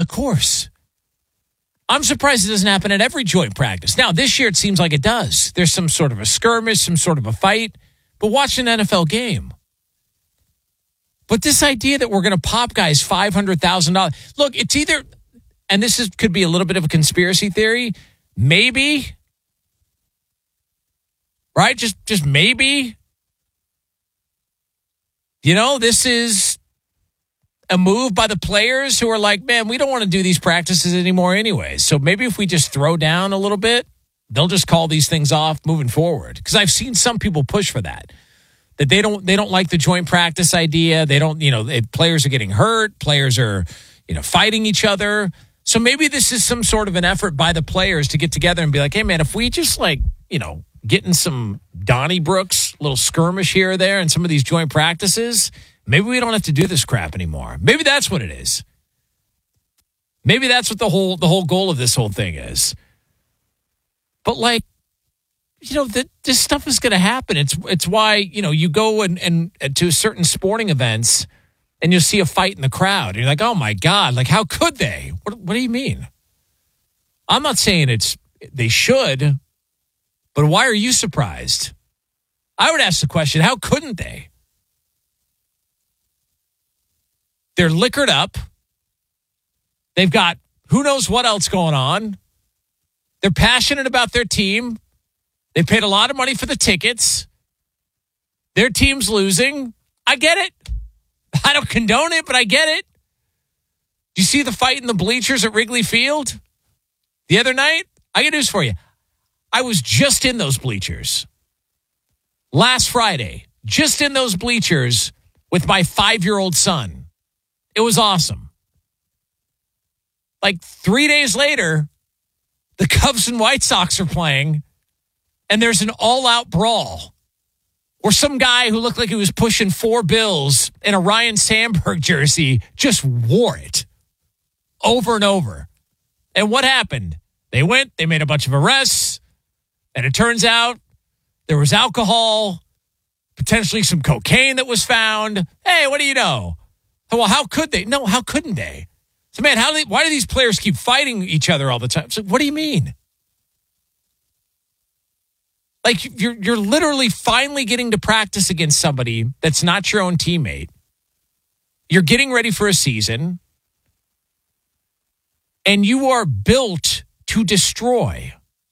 Of course. I'm surprised it doesn't happen at every joint practice. Now, this year it seems like it does. There's some sort of a skirmish, some sort of a fight. But watch an NFL game. But this idea that we're going to pop guys $500,000. Look, it's either, and could be a little bit of a conspiracy theory, maybe, right? Just maybe. This is a move by the players who are like, man, we don't want to do these practices anymore anyways. So maybe if we just throw down a little bit, they'll just call these things off moving forward. Because I've seen some people push for that they don't like the joint practice idea. They don't, players are getting hurt. Players are, fighting each other. So maybe this is some sort of an effort by the players to get together and be like, hey, man, if we just get in some Donniebrooks, little skirmish here or there and some of these joint practices, maybe we don't have to do this crap anymore. Maybe that's what it is. Maybe that's what the whole goal of this whole thing is. But this stuff is going to happen. It's why, you go and to certain sporting events and you'll see a fight in the crowd. And you're like, oh my God, how could they? What do you mean? I'm not saying they should, but why are you surprised? I would ask the question, how couldn't they? They're liquored up. They've got who knows what else going on. They're passionate about their team. They paid a lot of money for the tickets. Their team's losing. I get it. I don't condone it, but I get it. Do you see the fight in the bleachers at Wrigley Field the other night? I got news for you. I was just in those bleachers last Friday, just in those bleachers with my 5-year-old son. It was awesome. 3 days later, the Cubs and White Sox are playing, and there's an all-out brawl where some guy who looked like he was pushing 4 bills in a Ryan Sandberg jersey just wore it over and over. And what happened? They made a bunch of arrests, and it turns out there was alcohol, potentially some cocaine that was found. Hey, what do you know? Well, how could they? No, how couldn't they? So, man, why do these players keep fighting each other all the time? So, what do you mean? You're literally finally getting to practice against somebody that's not your own teammate. You're getting ready for a season, and you are built to destroy.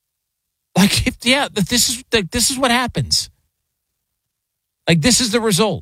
This is what happens. This is the result.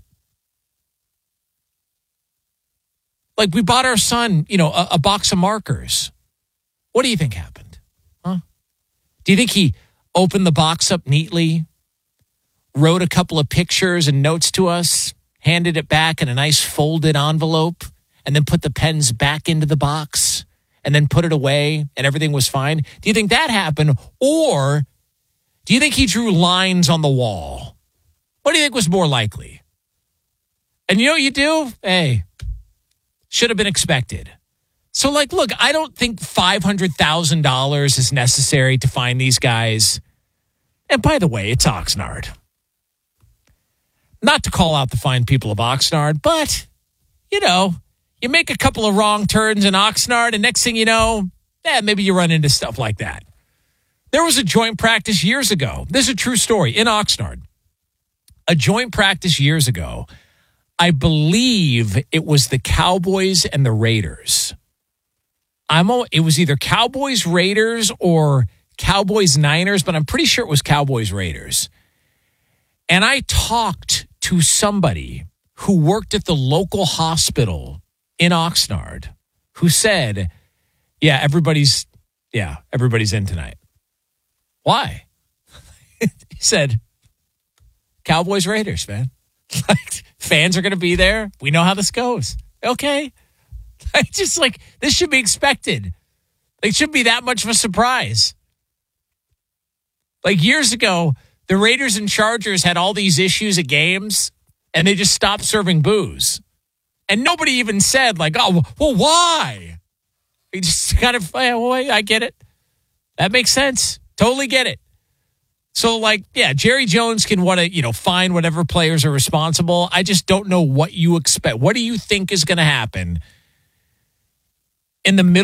We bought our son, a box of markers. What do you think happened? Huh? Do you think he opened the box up neatly, wrote a couple of pictures and notes to us, handed it back in a nice folded envelope, and then put the pens back into the box and then put it away and everything was fine? Do you think that happened? Or do you think he drew lines on the wall? What do you think was more likely? And you know what you do? Hey, should have been expected. So, look, I don't think $500,000 is necessary to find these guys. And by the way, it's Oxnard. Not to call out the fine people of Oxnard, but, you make a couple of wrong turns in Oxnard, and next thing you know, maybe you run into stuff like that. There was a joint practice years ago. This is a true story in Oxnard. A joint practice years ago. I believe it was the Cowboys and the Raiders. It was either Cowboys Raiders or Cowboys Niners, but I'm pretty sure it was Cowboys Raiders. And I talked to somebody who worked at the local hospital in Oxnard who said, everybody's in tonight. Why? He said, Cowboys Raiders, man. Fans are going to be there. We know how this goes. Okay. This should be expected. It shouldn't be that much of a surprise. Years ago, the Raiders and Chargers had all these issues at games, and they just stopped serving booze. And nobody even said, oh, well, why? They just kind of, I get it. That makes sense. Totally get it. So, Jerry Jones can want to, find whatever players are responsible. I just don't know what you expect. What do you think is going to happen in the middle